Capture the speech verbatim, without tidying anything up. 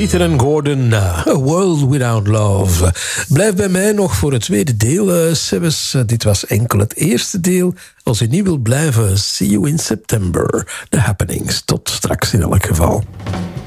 Peter en Gordon, uh, A World Without Love. Blijf bij mij nog voor het tweede deel, uh, Sebes. Uh, dit was enkel het eerste deel. Als u niet wilt blijven, see you in September. The Happenings. Tot straks in elk geval.